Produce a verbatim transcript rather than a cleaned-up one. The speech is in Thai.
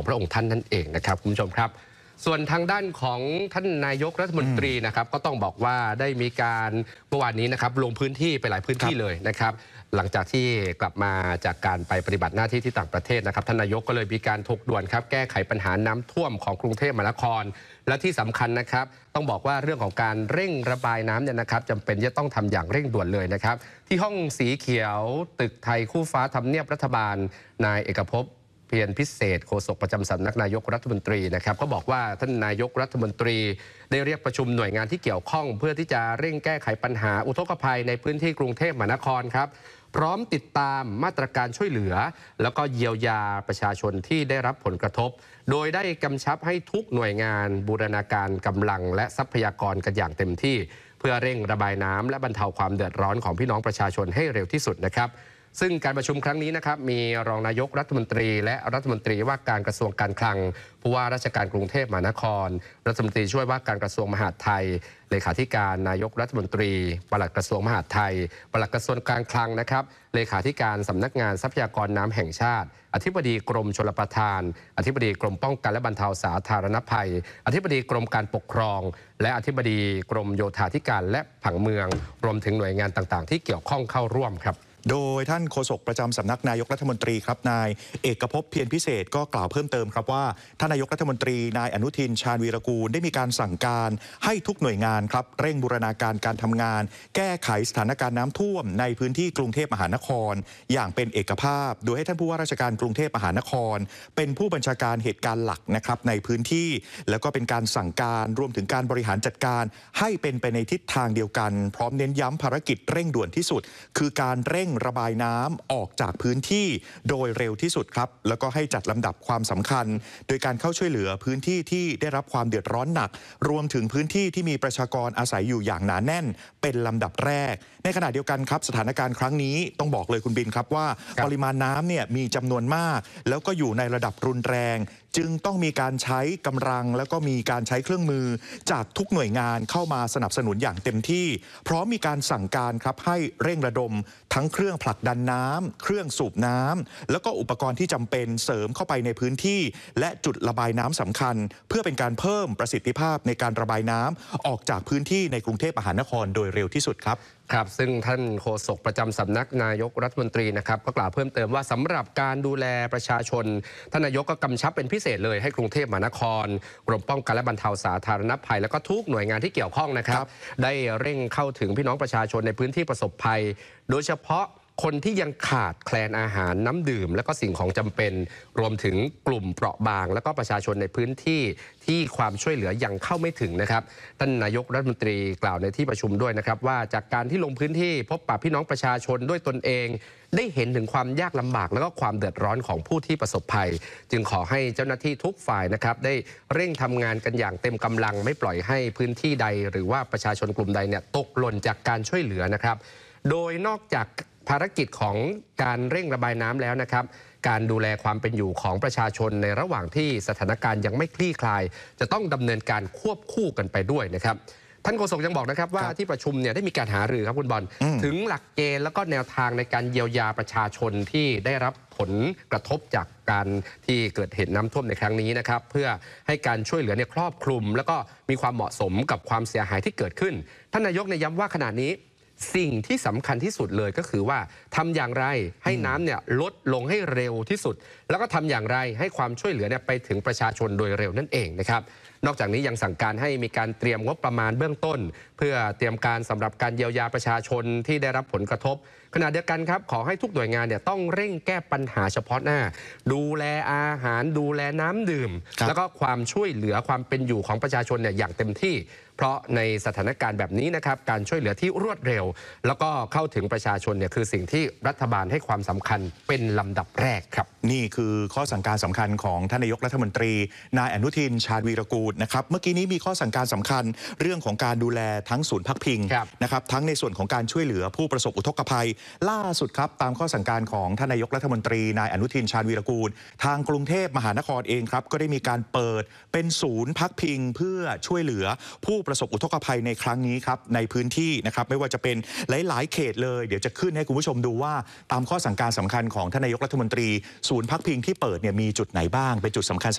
พระองค์ท่านนั่นเองนะครับคุณผู้ชมครับส่วนทางด้านของท่านนายกรัฐมนตรีนะครับก็ต้องบอกว่าได้มีการเมื่อวานนี้นะครับลงพื้นที่ไปหลายพื้นที่เลยนะครับหลังจากที่กลับมาจากการไปปฏิบัติหน้าที่ที่ต่างประเทศนะครับท่านนายกก็เลยมีการถกด่วนครับแก้ไขปัญหาน้ำท่วมของกรุงเทพมหานครและที่สำคัญนะครับต้องบอกว่าเรื่องของการเร่งระบายน้ำเนี่ยนะครับจำเป็นจะต้องทำอย่างเร่งด่วนเลยนะครับที่ห้องสีเขียวตึกไทยคู่ฟ้าทำเนียบรัฐบาลนายเอกภพเพียรพิเศษโฆษกประจำสำนักนายกรัฐมนตรีนะครับก็บอกว่าท่านนายกรัฐมนตรีได้เรียกประชุมหน่วยงานที่เกี่ยวข้องเพื่อที่จะเร่งแก้ไขปัญหาอุทกภัยในพื้นที่กรุงเทพมหานครครับพร้อมติดตามมาตรการช่วยเหลือแล้วก็เยียวยาประชาชนที่ได้รับผลกระทบโดยได้กำชับให้ทุกหน่วยงานบูรณาการกำลังและทรัพยากรกันอย่างเต็มที่เพื่อเร่งระบายน้ำและบรรเทาความเดือดร้อนของพี่น้องประชาชนให้เร็วที่สุดนะครับซึ่งการประชุมครั้งนี้นะครับมีรองนายกรัฐมนตรีและรัฐมนตรีว่าการกระทรวงการคลังผู้ว่าราชการกรุงเทพมหานครรัฐมนตรีช่วยว่าการกระทรวงมหาดไทยเลขาธิการนายกรัฐมนตรีปลัดกระทรวงมหาดไทยปลัดกระทรวงการคลังนะครับเลขาธิการสำนักงานทรัพยากรน้ำแห่งชาติอธิบดีกรมชลประทานอธิบดีกรมป้องกันและบรรเทาสาธารณภัยอธิบดีกรมการปกครองและอธิบดีกรมโยธาธิการและผังเมืองรวมถึงหน่วยงานต่างๆที่เกี่ยวข้องเข้าร่วมครับโดยท่านโฆษกประจำสำนักนายกรัฐมนตรีครับนายเอกภพเพียรพิเศษก็กล่าวเพิ่มเติมครับว่าท่านนายกรัฐมนตรีนายอนุทินชาญวีรกูลได้มีการสั่งการให้ทุกหน่วยงานครับเร่งบูรณาการการทำงานแก้ไขสถานการณ์น้ำท่วมในพื้นที่กรุงเทพมหานครอย่างเป็นเอกภาพโดยให้ท่านผู้ว่าราชการกรุงเทพมหานครเป็นผู้บัญชาการเหตุการณ์หลักนะครับในพื้นที่แล้วก็เป็นการสั่งการรวมถึงการบริหารจัดการให้เป็นไปในทิศทางเดียวกันพร้อมเน้นย้ำภารกิจเร่งด่วนที่สุดคือการเร่งระบายน้ำออกจากพื้นที่โดยเร็วที่สุดครับแล้วก็ให้จัดลำดับความสำคัญโดยการเข้าช่วยเหลือพื้นที่ที่ได้รับความเดือดร้อนหนักรวมถึงพื้นที่ที่มีประชากรอาศัยอยู่อย่างหนาแน่นเป็นลำดับแรกในขณะเดียวกันครับสถานการณ์ครั้งนี้ต้องบอกเลยคุณบินครับว่าปริมาณน้ำเนี่ยมีจำนวนมากแล้วก็อยู่ในระดับรุนแรงจึงต้องมีการใช้กำลังแล้วก็มีการใช้เครื่องมือจากทุกหน่วยงานเข้ามาสนับสนุนอย่างเต็มที่พร้อมมีการสั่งการครับให้เร่งระดมทั้งเครื่องผลักดันน้ำเครื่องสูบน้ำแล้วก็อุปกรณ์ที่จำเป็นเสริมเข้าไปในพื้นที่และจุดระบายน้ำสำคัญเพื่อเป็นการเพิ่มประสิทธิภาพในการระบายน้ำออกจากพื้นที่ในกรุงเทพมหานครโดยเร็วที่สุดครับครับซึ่งท่านโฆษกประจำสำนักนายกรัฐมนตรีนะครับก็กล่าวเพิ่มเติมว่าสำหรับการดูแลประชาชนท่านนายกก็กำชับเป็นพิเศษเลยให้กรุงเทพมหานครกรมป้องกันและบรรเทาสาธารณภัยแล้วก็ทุกหน่วยงานที่เกี่ยวข้องนะครับได้เร่งเข้าถึงพี่น้องประชาชนในพื้นที่ประสบภัยโดยเฉพาะคนที่ยังขาดแคลนอาหารน้ำดื่มและก็สิ่งของจำเป็นรวมถึงกลุ่มเปราะบางและก็ประชาชนในพื้นที่ที่ความช่วยเหลือยังเข้าไม่ถึงนะครับท่านนายกรัฐมนตรีกล่าวในที่ประชุมด้วยนะครับว่าจากการที่ลงพื้นที่พบปะพี่น้องประชาชนด้วยตนเองได้เห็นถึงความยากลำบากและก็ความเดือดร้อนของผู้ที่ประสบภัยจึงขอให้เจ้าหน้าที่ทุกฝ่ายนะครับได้เร่งทำงานกันอย่างเต็มกำลังไม่ปล่อยให้พื้นที่ใดหรือว่าประชาชนกลุ่มใดเนี่ยตกหล่นจากการช่วยเหลือนะครับโดยนอกจากภารกิจของการเร่งระบายน้ำแล้วนะครับการดูแลความเป็นอยู่ของประชาชนในระหว่างที่สถานการณ์ยังไม่คลี่คลายจะต้องดำเนินการควบคู่กันไปด้วยนะครับท่านโฆษกยังบอกนะครับว่าที่ประชุมเนี่ยได้มีการหารือครับคุณบอลถึงหลักเกณฑ์แล้วก็แนวทางในการเยียวยาประชาชนที่ได้รับผลกระทบจากการที่เกิดเหตุน้ำท่วมในครั้งนี้นะครับเพื่อให้การช่วยเหลือเนี่ยครอบคลุมแล้วก็มีความเหมาะสมกับความเสียหายที่เกิดขึ้นท่านนายกเนี่ยย้ำว่าขณะนี้สิ่งที่สำคัญที่สุดเลยก็คือว่าทำอย่างไรให้น้ำเนี่ยลดลงให้เร็วที่สุดแล้วก็ทำอย่างไรให้ความช่วยเหลือเนี่ยไปถึงประชาชนโดยเร็วนั่นเองนะครับนอกจากนี้ยังสั่งการให้มีการเตรียมงบประมาณเบื้องต้นเพื่อเตรียมการสำหรับการเยียวยาประชาชนที่ได้รับผลกระทบขณะเดียวกันครับขอให้ทุกหน่วยงานเนี่ยต้องเร่งแก้ปัญหาเฉพาะหน้าดูแลอาหารดูแลน้ำดื่มแล้วก็ความช่วยเหลือความเป็นอยู่ของประชาชนเนี่ยอย่างเต็มที่เพราะในสถานการณ์แบบนี้นะครับการช่วยเหลือที่รวดเร็วแล้วก็เข้าถึงประชาชนเนี่ยคือสิ่งที่รัฐบาลให้ความสำคัญเป็นลำดับแรกครับนี่คือข้อสั่งการสำคัญของท่านนายกรัฐมนตรีนายอนุทินชาญวีรกูลนะครับเมื่อกี้นี้มีข้อสั่งการสำคัญเรื่องของการดูแลทั้งศูนย์พักพิงนะครับทั้งในส่วนของการช่วยเหลือผู้ประสบอุทกภัยล่าสุดครับตามข้อสั่งการของท่านนายกรัฐมนตรีนายอนุทินชาญวีรกูลทางกรุงเทพมหานครเองครับก็ได้มีการเปิดเป็นศูนย์พักพิงเพื่อช่วยเหลือผู้ประสบอุทกภัยในครั้งนี้ครับในพื้นที่นะครับไม่ว่าจะเป็นหลายๆเขตเลยเดี๋ยวจะขึ้นให้คุณผู้ชมดูว่าตามข้อสั่งการสำคัญของท่านนายกรัฐมนตรีศูนย์พักพิงที่เปิดเนี่ยมีจุดไหนบ้างเป็นจุดสำคัญ